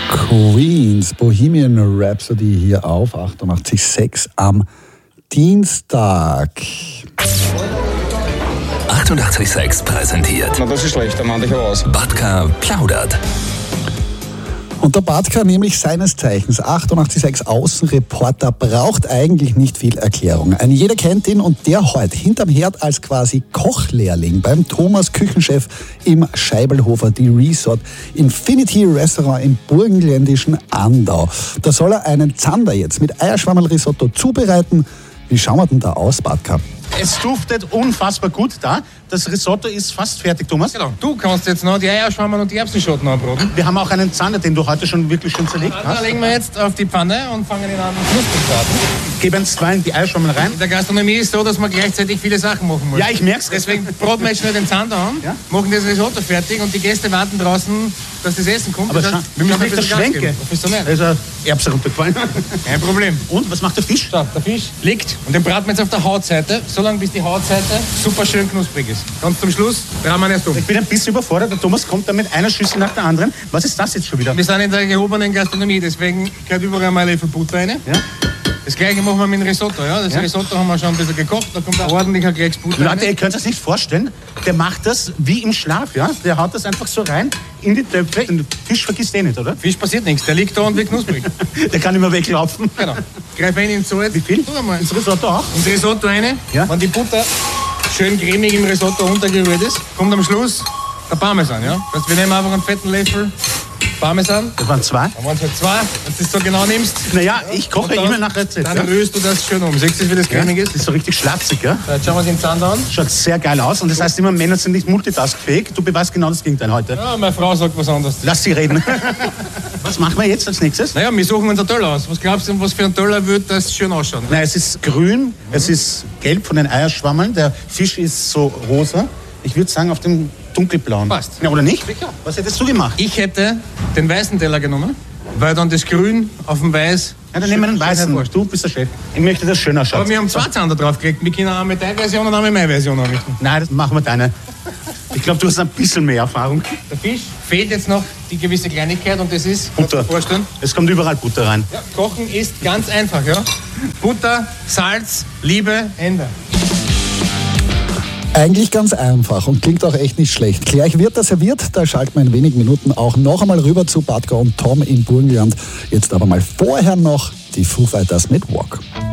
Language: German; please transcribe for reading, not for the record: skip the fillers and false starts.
Queens, Bohemian Rhapsody hier auf 88.6 am Dienstag. 88.6 präsentiert. Na, das ist schlecht, dann mach ich aber aus. Batka plaudert. Und der Batka, nämlich seines Zeichens 88.6 Außenreporter, braucht eigentlich nicht viel Erklärung. Ein jeder kennt ihn und der heute hinterm Herd als quasi Kochlehrling beim Thomas Küchenchef im Scheibelhofer, die Resort Infinity Restaurant im burgenländischen Andau. Da soll er einen Zander jetzt mit Eierschwammerl-Risotto zubereiten. Wie schauen wir denn da aus, Batka? Es duftet unfassbar gut da. Das Risotto ist fast fertig, Thomas. Genau. Du kannst jetzt noch die Eierschwammerl und die Erbsenschoten anbraten. Wir haben auch einen Zander, den du heute schon wirklich schön zerlegt hast. Da legen wir jetzt auf die Pfanne und fangen ihn an knusprig zu braten. Geben zwei die Eierschwammerl rein. In der Gastronomie ist es so, dass man gleichzeitig viele Sachen machen muss. Ja, ich merk's. Deswegen braten wir jetzt schnell den Zander an, machen das Risotto fertig und die Gäste warten draußen, dass das Essen kommt. Aber das heißt, wir müssen nicht das Schwenke. Professionell. Da ist ein Erbse runtergefallen. Kein Problem. Und, was macht der Fisch? So, der Fisch liegt und den braten wir jetzt auf der Hautseite, so lange bis die Hautseite super schön knusprig ist. Ganz zum Schluss drehen wir erst um. Ich bin ein bisschen überfordert. Der Thomas kommt da mit einer Schüssel nach der anderen. Was ist das jetzt schon wieder? Wir sind in der gehobenen Gastronomie, deswegen gehört überall mal ein Löffel Butter rein. Ja. Das gleiche machen wir mit dem Risotto. Ja? Das Risotto haben wir schon ein bisschen gekocht, da kommt ein ordentlicher Klecks Butter rein. Leute, ihr könnt es nicht vorstellen. Der macht das wie im Schlaf. Ja? Der haut das einfach so rein in die Töpfe. Den Fisch vergisst eh nicht, oder? Fisch passiert nichts, der liegt da und wird knusprig. Der kann immer weglaufen. Genau. Greif rein ins Salz. Wie viel? Tu einmal. Ins Risotto auch? Ins Risotto rein. Ja. Wenn die Butter schön cremig im Risotto untergerührt ist, kommt am Schluss der Parmesan. Ja? Das heißt, wir nehmen einfach einen fetten Löffel Parmesan. Das waren zwei. Da waren es halt zwei. Wenn du das so genau nimmst. Naja, ich koche immer nach Rezept. Dann rührst du das schön um. Siehst du, wie das cremig ist? Das ist so richtig schlatzig, ja? So, jetzt schauen wir uns den Zander an. Schaut sehr geil aus. Und das heißt immer, Männer sind nicht multitaskfähig. Du beweist genau das Gegenteil heute. Ja, meine Frau sagt was anderes. Lass sie reden. Was machen wir jetzt als nächstes? Naja, wir suchen uns einen Teller aus. Was glaubst du, was für ein Teller wird das schön ausschauen? Nein, es ist grün, es ist gelb von den Eierschwammeln. Der Fisch ist so rosa. Ich würde sagen, auf dem dunkelblauen. Passt. Ja, oder nicht? Sicher. Was hättest du gemacht? Ich hätte den weißen Teller genommen, weil dann das Grün auf dem Weiß... Ja, dann nehmen wir den weißen. Du bist der Chef. Ich möchte das schöner schauen. Aber wir haben zwei Zander drauf gekriegt. Wir können auch mit deiner Version und auch mit meiner Version anrichten. Nein, das machen wir deine. Ich glaube, du hast ein bisschen mehr Erfahrung. Der Fisch fehlt jetzt noch die gewisse Kleinigkeit und das ist... Butter. Vorstellen. Es kommt überall Butter rein. Ja, Kochen ist ganz einfach, ja. Butter, Salz, Liebe, Ende. Eigentlich ganz einfach und klingt auch echt nicht schlecht. Gleich wird er serviert, da schalten wir in wenigen Minuten auch noch einmal rüber zu Batka und Tom im Burgenland. Jetzt aber mal vorher noch die Foo Fighters mit Walk.